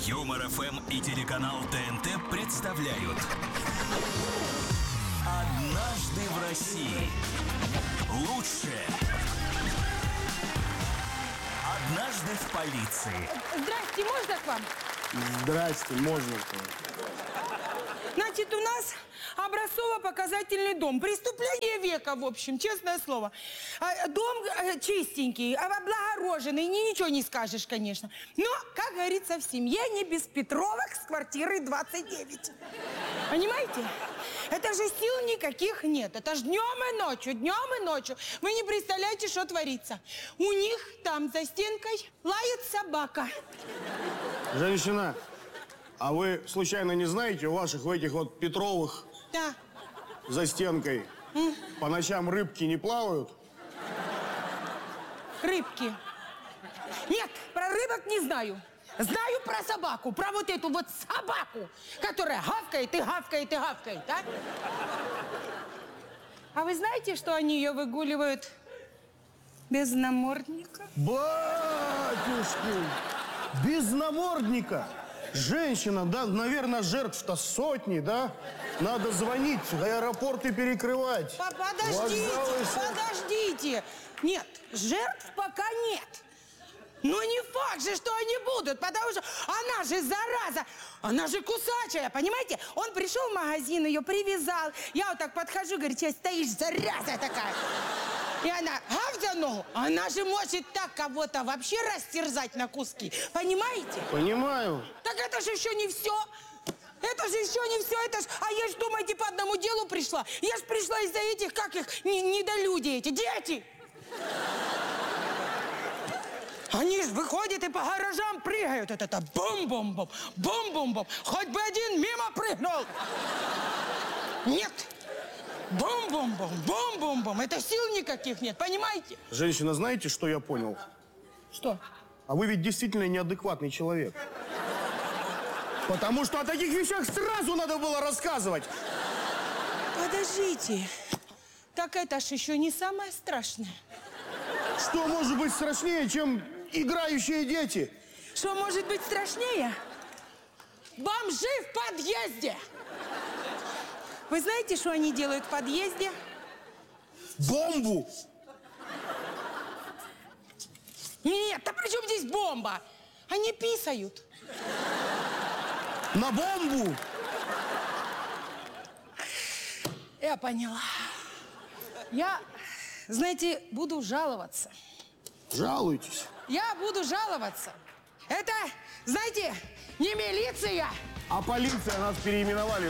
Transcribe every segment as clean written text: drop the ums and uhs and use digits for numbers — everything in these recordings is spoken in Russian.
Юмор ФМ и телеканал ТНТ представляют «Однажды в России». Лучшее. «Однажды в полиции». Здрасте, можно к вам? Здрасте, можно. Значит, у нас образцово-показательный дом. Преступление века, в общем, честное слово. Дом чистенький, облагороженный, ничего не скажешь, конечно. Но, как говорится, в семье не без Петровок с квартиры 29. Понимаете? Это же сил никаких нет. Это ж днем и ночью. Вы не представляете, что творится. У них там за стенкой лает собака. Женщина, а вы случайно не знаете, у ваших в этих вот Петровых Да. за стенкой по ночам рыбки не плавают? Рыбки. Нет, про рыбок не знаю. Знаю про собаку, про вот эту вот собаку, которая гавкает и гавкает и гавкает, а? А вы знаете, что они ее выгуливают без намордника? Батюшки! Без намордника! Женщина, да, наверное, жертв-то сотни, да? Надо звонить, аэропорты перекрывать. Подождите. Нет, жертв пока нет. Но не факт же, что они будут, потому что она же зараза, она же кусачая, понимаете? Он пришел в магазин, ее привязал. Я вот так подхожу, говорит, сейчас стоишь, зараза такая. И она, гав за ногу, она же может так кого-то вообще растерзать на куски. Понимаете? Понимаю. Так это же еще не все. Это же еще не все. А я ж, думаете, по одному делу пришла? Я ж пришла из-за этих, как их, недолюди эти, дети. Они ж выходят и по гаражам прыгают. Это бум-бум-бум, бум-бум-бум. Хоть бы один мимо прыгнул. Нет. Бум-бум-бум, бум-бум-бум. Это сил никаких нет, понимаете? Женщина, знаете, что я понял? Что? А вы ведь действительно неадекватный человек. Потому что о таких вещах сразу надо было рассказывать. Подождите. Так это ж еще не самое страшное. Что может быть страшнее, чем играющие дети? Что может быть страшнее? Бомжи в подъезде! Вы знаете, что они делают в подъезде? Бомбу! Нет, да при чем здесь бомба? Они писают. На бомбу! Я поняла. Я, знаете, буду жаловаться. Жалуйтесь. Я буду жаловаться. Это, знаете, не милиция. А полиция нас переименовали.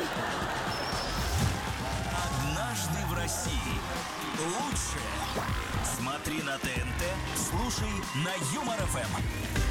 «Однажды в России». Лучшее. Смотри на ТНТ, слушай на Юмор ФМ.